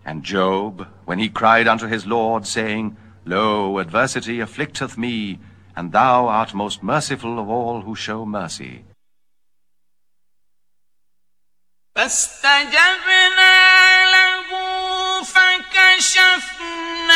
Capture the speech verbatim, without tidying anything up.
And Job, when he cried unto his Lord, saying, Lo, adversity afflicteth me, and thou art most merciful of all who show mercy. فاستجبنا له فكشفنا